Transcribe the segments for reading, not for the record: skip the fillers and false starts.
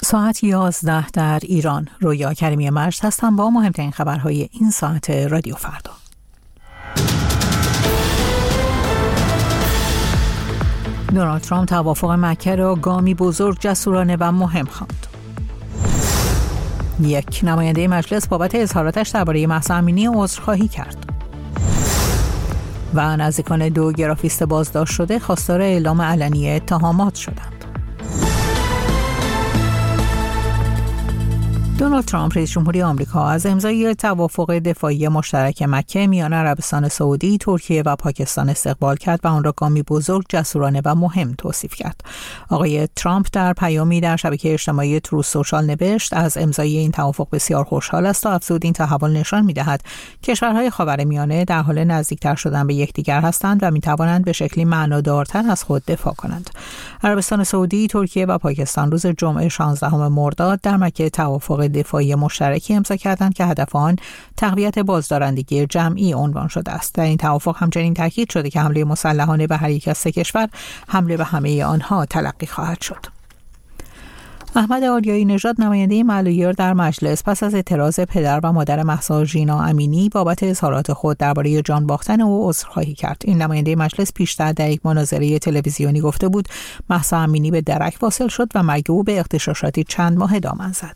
ساعت 11 در ایران. رویا کریمی مجد هستم با مهمترین خبرهای این ساعت رادیو فردا. دونالد ترامپ توافق مکه را گامی بزرگ، جسورانه و مهم خواند. یک نماینده مجلس بابت اظهاراتش درباره مهسا امینی عذرخواهی کرد. و نزدیکان 2 گرافیست بازداشت شده خواستار اعلام علنی اتهامات شدند. دونالد ترامپ رئیس جمهوری آمریکا از امضای توافق دفاعی مشترک مکه میان عربستان سعودی، ترکیه و پاکستان استقبال کرد و آن را گامی بزرگ، جسورانه و مهم توصیف کرد. آقای ترامپ در پیامی در شبکه اجتماعی تروث سوشال نوشت: از امضای این توافق بسیار خوشحال است و افزود این تحول نشان می‌دهد کشورهای خاورمیانه در حال نزدیکتر شدن به یکدیگر هستند و می‌توانند به شکلی معنادارتر از خود دفاع کنند. عربستان سعودی، ترکیه و پاکستان روز جمعه 16 مرداد در مکه توافق دفاعی مشترکی امضا کردند که هدف آن تقویت بازدارندگی جمعی عنوان شده است. در این توافق همچنین تاکید شده که حمله مسلحانه به هر یک از 3 کشور حمله به همه آنها تلقی خواهد شد. احمد آریایی نژاد، نماینده ملاییر در مجلس، پس از اعتراض پدر و مادر مهسا ژینا امینی بابت اظهارات خود درباره جان باختن او عذرخواهی کرد. این نماینده مجلس پیشتر در یک مناظره تلویزیونی گفته بود مهسا امینی به درک واصل شد و مرگ او به اغتشاشاتی چند ماه دامن زد.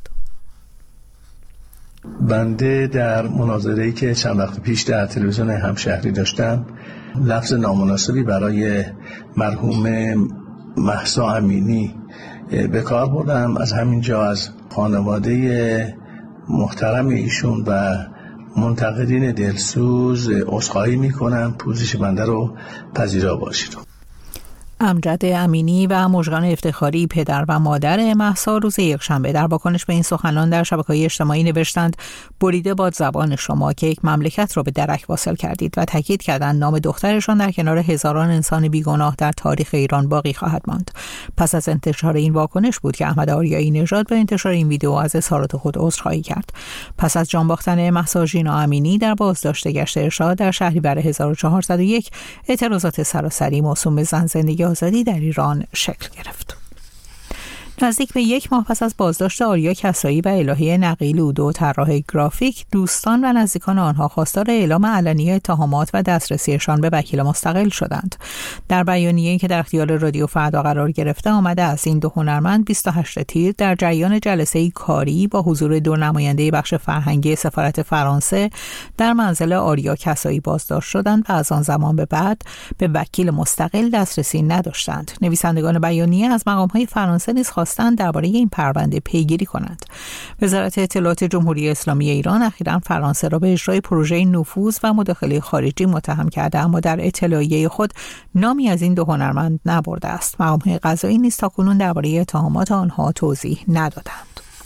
بنده در مناظره‌ای که چند وقت پیش در تلویزیون همشهری داشتم لفظ نامناسبی برای مرحوم مهسا امینی به کار بردم. از همینجا از خانواده محترم ایشون و منتقدین دلسوز عذرخواهی میکنم. پوزش بنده رو پذیرا باشید. امجد امینی و مژگان افتخاری، پدر و مادر مهسا، روز یکشنبه در واکنش به این سخنان در شبکه‌های اجتماعی نوشتند: بریده باد زبان شما که یک مملکت را به درک واصل کردید، و تاکید کردند نام دخترشان در کنار هزاران انسان بیگناه در تاریخ ایران باقی خواهد ماند. پس از انتشار این واکنش بود که احمد آریایی نژاد به انتشار این ویدیو از اظهارات خود عذرخواهی کرد. پس از جان باختن مهسا ژینا امینی در بازداشت گشت ارشاد در شهریور 1401 اعتراضات سراسری موسوم به زن زندگی آزادی در ایران شکل گرفت. نزدیک به 1 ماه پس از بازداشت آریا کسایی و الهه نقیلو، 2 طراح گرافیک، دوستان و نزدیکان آنها خواستار اعلام علنی اتهامات و دسترسیشان به وکیل مستقل شدند. در بیانیه‌ای که در اختیار رادیو فردا قرار گرفته آمده است این 2 هنرمند 28 تیر در جریان جلسه‌ای کاری با حضور 2 نماینده بخش فرهنگی سفارت فرانسه در منزل آریا کسایی بازداشت شدند و از آن زمان به بعد به وکیل مستقل دسترسی نداشتند. نویسندگان بیانیه از مقام‌های فرانسه نیز درباره این پرونده پیگیری کنند. وزارت اطلاعات جمهوری اسلامی ایران اخیراً فرانسه را به اجرای پروژه نفوذ و مداخله خارجی متهم کرده، اما در اطلاعیه خود نامی از این 2 هنرمند نبرده است. مقام‌های قضایی نیز تاکنون درباره اتهامات آنها توضیح ندادند.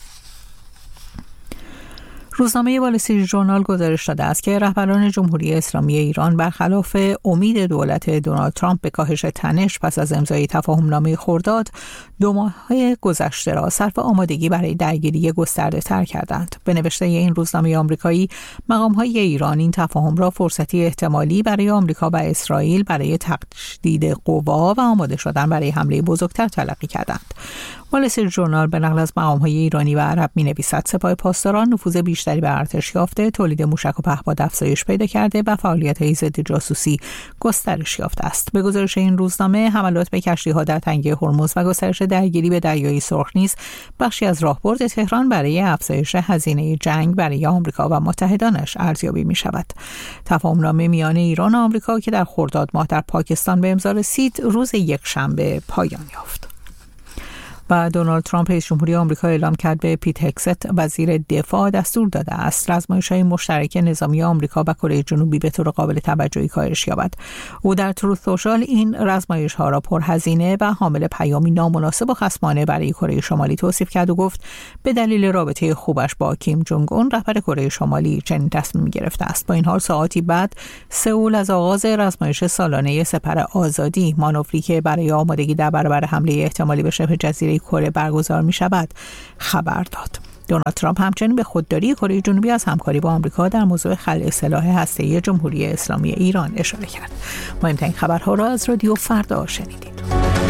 روزنامه وال استریت ژورنال گزارش داده است که رهبران جمهوری اسلامی ایران برخلاف امید دولت دونالد ترامپ به کاهش تنش پس از امضای تفاهمنامه خرداد 2 ماه گذشته را صرف آمادگی برای درگیری گسترده تر کردند. به نوشته این روزنامه آمریکایی، مقام‌های ایران این تفاهم را فرصتی احتمالی برای آمریکا و اسرائیل برای تجدید قوا و آماده شدن برای حمله بزرگتر تلقی کردند. وال استریت ژورنال به نقل از مقام‌های ایرانی و عرب می‌نویسد سپاه پاسداران نفوذ بیشتری به ارتش یافته، تولید موشک و پهپاد افزایش پیدا کرده و فعالیت‌های ضد جاسوسی گسترش یافته است. به گزارش این روزنامه، حملات به کشتی‌ها در تنگه هرمز و گسترش درگیری به دریای سرخ نیز بخشی از راهبرد تهران برای افزایش هزینه جنگ برای آمریکا و متحدانش ارزیابی می‌شود. تفاهمنامه میان ایران و آمریکا که در خرداد ماه در پاکستان به امضا رسید، روز یکشنبه پایان یافت. و دونالد ترامپ رئیس جمهوری آمریکا اعلام کرد به پیت هگست وزیر دفاع دستور داده است رزمایش‌های مشترک نظامی آمریکا و کره جنوبی به طور قابل توجهی کاهش یابد. او در تروث سوشال این رزمایش‌ها را پرهزینه و حامل پیامی نامناسب و خصمانه برای کره شمالی توصیف کرد و گفت به دلیل رابطه خوبش با کیم جونگ اون رهبر کره شمالی چنین تصمیمی گرفته است. با این حال ساعاتی بعد سئول از آغاز رزمایش سالانه سپر آزادی، مانوری که برای آمادگی در برابر حمله احتمالی به شبه جزیره کره برگزار می شود، خبر داد. دونالد ترامپ همچنین به خودداری کره جنوبی از همکاری با آمریکا در موضوع خلع سلاح هسته‌ای جمهوری اسلامی ایران اشاره کرد. مهمترین خبرها را از رادیو فردا شنیدید.